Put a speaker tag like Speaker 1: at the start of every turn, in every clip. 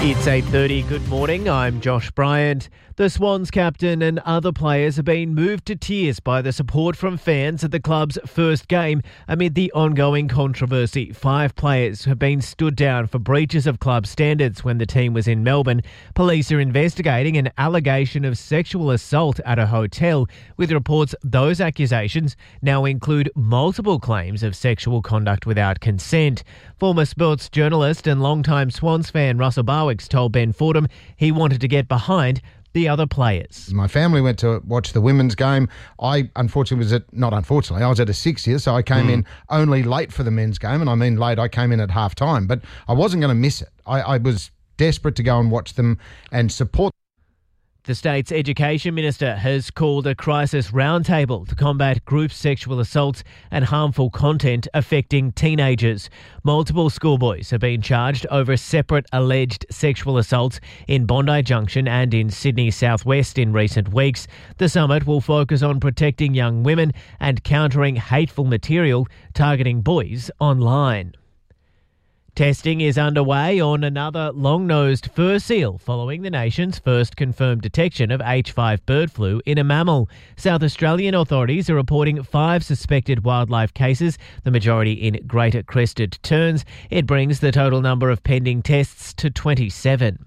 Speaker 1: It's 8:30. Good morning. I'm Josh Bryant. The Swans captain and other players have been moved to tears by the support from fans at the club's first game amid the ongoing controversy. 5 players have been stood down for breaches of club standards when the team was in Melbourne. Police are investigating an allegation of sexual assault at a hotel, with reports those accusations now include multiple claims of sexual conduct without consent. Former sports journalist and longtime Swans fan Russell Barwick's told Ben Fordham he wanted to get behind the other players.
Speaker 2: My family went to watch the women's game. I was at a 60th, so I came in only late for the men's game, and I mean late, I came in at half time, but I wasn't going to miss it. I was desperate to go and watch them and support.
Speaker 1: The state's education minister has called a crisis roundtable to combat group sexual assaults and harmful content affecting teenagers. Multiple schoolboys have been charged over separate alleged sexual assaults in Bondi Junction and in Sydney Southwest in recent weeks. The summit will focus on protecting young women and countering hateful material targeting boys online. Testing is underway on another long-nosed fur seal following the nation's first confirmed detection of H5 bird flu in a mammal. South Australian authorities are reporting 5 suspected wildlife cases, the majority in greater crested terns. It brings the total number of pending tests to 27.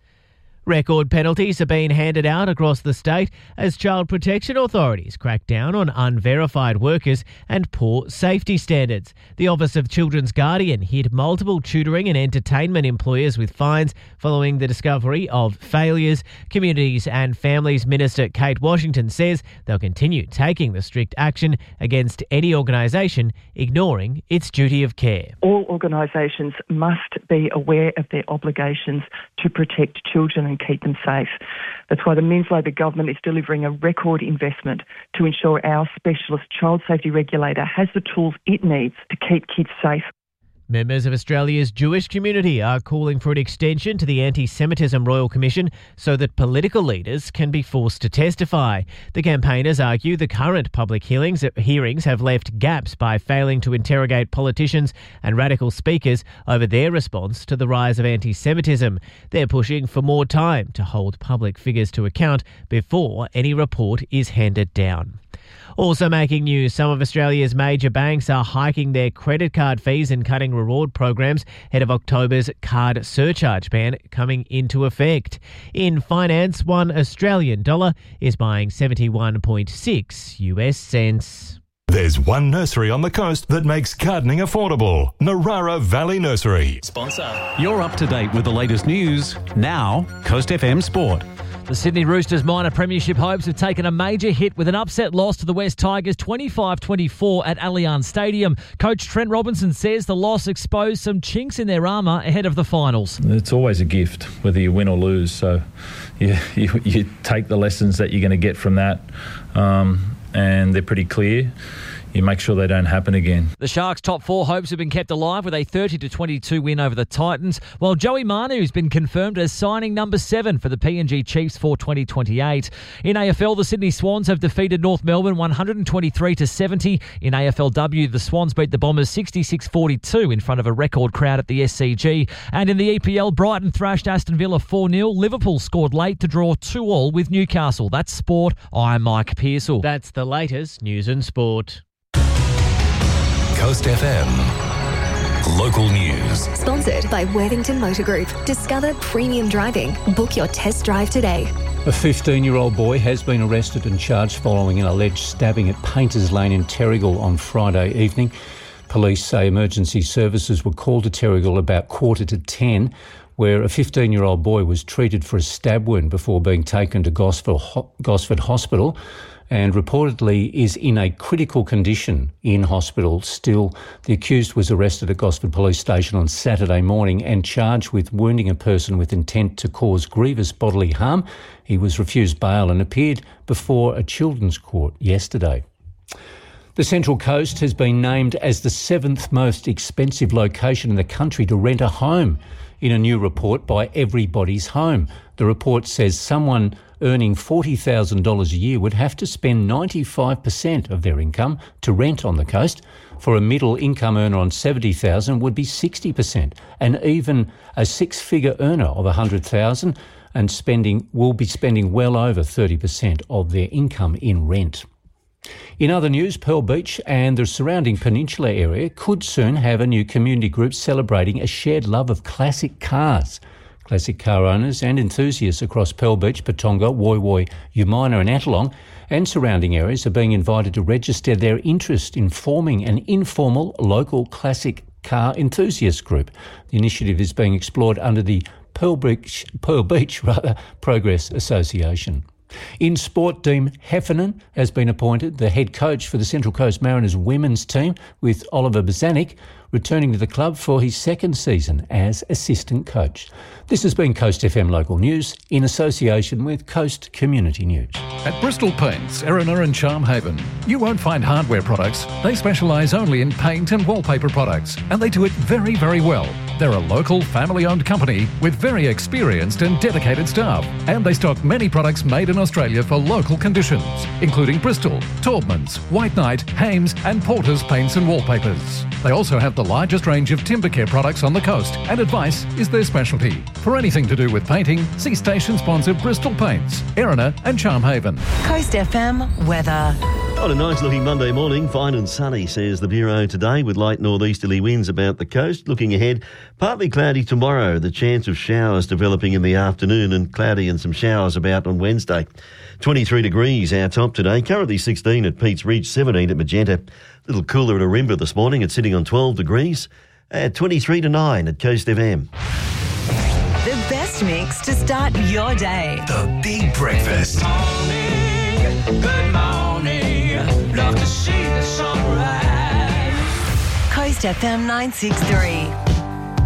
Speaker 1: Record penalties are being handed out across the state as child protection authorities crack down on unverified workers and poor safety standards. The Office of Children's Guardian hit multiple tutoring and entertainment employers with fines following the discovery of failures. Communities and Families Minister Kate Washington says they'll continue taking the strict action against any organisation ignoring its duty of care.
Speaker 3: All organisations must be aware of their obligations to protect children and keep them safe. That's why the Men's Labor government is delivering a record investment to ensure our specialist child safety regulator has the tools it needs to keep kids safe.
Speaker 1: Members of Australia's Jewish community are calling for an extension to the Anti-Semitism Royal Commission so that political leaders can be forced to testify. The campaigners argue the current public hearings have left gaps by failing to interrogate politicians and radical speakers over their response to the rise of anti-Semitism. They're pushing for more time to hold public figures to account before any report is handed down. Also making news, some of Australia's major banks are hiking their credit card fees and cutting reward programs ahead of October's card surcharge ban coming into effect. In finance, $1 Australian dollar is buying 71.6 US cents.
Speaker 4: There's one nursery on the coast that makes gardening affordable. Narara Valley Nursery.
Speaker 5: Sponsor. You're up to date with the latest news. Now, Coast FM Sport.
Speaker 6: The Sydney Roosters' minor premiership hopes have taken a major hit with an upset loss to the West Tigers 25-24 at Allianz Stadium. Coach Trent Robinson says the loss exposed some chinks in their armour ahead of the finals.
Speaker 7: It's always a gift, whether you win or lose. So you take the lessons that you're going to get from that, and they're pretty clear. You make sure they don't happen again.
Speaker 6: The Sharks' top 4 hopes have been kept alive with a 30-22 win over the Titans, while Joey Manu has been confirmed as signing number 7 for the PNG Chiefs for 2028. In AFL, the Sydney Swans have defeated North Melbourne 123-70. In AFLW, the Swans beat the Bombers 66-42 in front of a record crowd at the SCG. And in the EPL, Brighton thrashed Aston Villa 4-0. Liverpool scored late to draw 2-2 with Newcastle. That's sport. I'm Mike Pearsall.
Speaker 1: That's the latest news and sport.
Speaker 4: Coast FM. Local news.
Speaker 8: Sponsored by Worthington Motor Group. Discover premium driving. Book your test drive today.
Speaker 9: A 15-year-old boy has been arrested and charged following an alleged stabbing at Painters Lane in Terrigal on Friday evening. Police say emergency services were called to Terrigal about 9:45, where a 15-year-old boy was treated for a stab wound before being taken to Gosford Hospital, and reportedly is in a critical condition in hospital still. The accused was arrested at Gosford Police Station on Saturday morning and charged with wounding a person with intent to cause grievous bodily harm. He was refused bail and appeared before a children's court yesterday. The Central Coast has been named as the 7th most expensive location in the country to rent a home in a new report by Everybody's Home. The report says someone earning $40,000 a year would have to spend 95% of their income to rent on the coast. For a middle income earner on $70,000 would be 60%, and even a six-figure earner of $100,000 and will be spending well over 30% of their income in rent. In other news, Pearl Beach and the surrounding peninsula area could soon have a new community group celebrating a shared love of classic cars. Classic car owners and enthusiasts across Pearl Beach, Patonga, Woy Woy, Umina and Attalong and surrounding areas are being invited to register their interest in forming an informal local classic car enthusiast group. The initiative is being explored under the Pearl Beach Progress Association. In sport, Dean Heffernan has been appointed the head coach for the Central Coast Mariners women's team, with Oliver Bozanic returning to the club for his second season as assistant coach. This has been Coast FM Local News in association with Coast Community News.
Speaker 10: At Bristol Paints, Erina and Charmhaven, you won't find hardware products. They specialise only in paint and wallpaper products, and they do it very, very well. They're a local, family-owned company with very experienced and dedicated staff, and they stock many products made in Australia for local conditions, including Bristol, Taubmans, White Knight, Hames and Porter's paints and wallpapers. They also have the largest range of timber care products on the coast, and advice is their specialty. For anything to do with painting, see station sponsor Bristol Paints, Erina and Charmhaven.
Speaker 11: Coast FM weather.
Speaker 12: On a nice looking Monday morning, fine and sunny, says the Bureau today, with light northeasterly winds about the coast. Looking ahead, partly cloudy tomorrow, the chance of showers developing in the afternoon, and cloudy and some showers about on Wednesday. 23 degrees our top today, currently 16 at Pete's Ridge, 17 at Magenta. A little cooler at Ourimbah this morning, it's sitting on 12 degrees, at 23 to 9 at Coast FM.
Speaker 11: The best mix to start your day.
Speaker 13: The Big Breakfast. Good morning, love to see the sunrise.
Speaker 11: Coast FM 963.